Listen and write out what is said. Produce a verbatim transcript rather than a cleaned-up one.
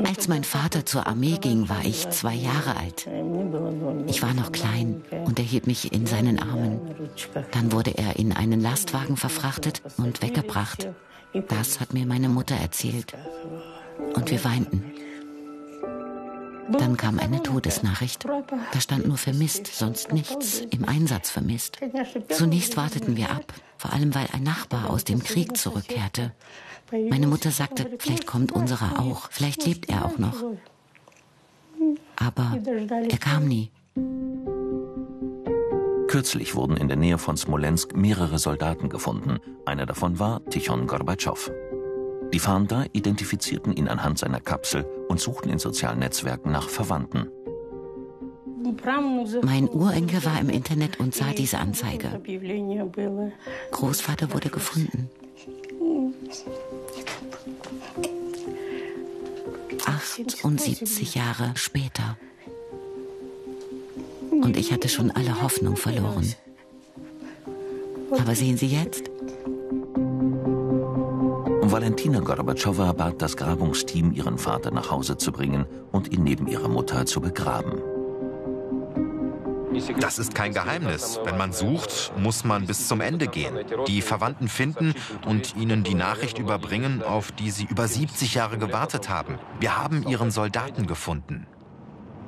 Als mein Vater zur Armee ging, war ich zwei Jahre alt. Ich war noch klein und er hielt mich in seinen Armen. Dann wurde er in einen Lastwagen verfrachtet und weggebracht. Das hat mir meine Mutter erzählt. Und wir weinten. Dann kam eine Todesnachricht. Da stand nur vermisst, sonst nichts. Im Einsatz vermisst. Zunächst warteten wir ab, vor allem weil ein Nachbar aus dem Krieg zurückkehrte. Meine Mutter sagte, vielleicht kommt unserer auch, vielleicht lebt er auch noch. Aber er kam nie. Kürzlich wurden in der Nähe von Smolensk mehrere Soldaten gefunden. Einer davon war Tichon Gorbatschow. Die Fahnder identifizierten ihn anhand seiner Kapsel und suchten in sozialen Netzwerken nach Verwandten. Mein Urenkel war im Internet und sah diese Anzeige. Großvater wurde gefunden. achtundsiebzig Jahre später. Und ich hatte schon alle Hoffnung verloren. Aber sehen Sie jetzt? Valentina Gorbatschowa bat das Grabungsteam, ihren Vater nach Hause zu bringen und ihn neben ihrer Mutter zu begraben. Das ist kein Geheimnis. Wenn man sucht, muss man bis zum Ende gehen. Die Verwandten finden und ihnen die Nachricht überbringen, auf die sie über siebzig Jahre gewartet haben. Wir haben ihren Soldaten gefunden.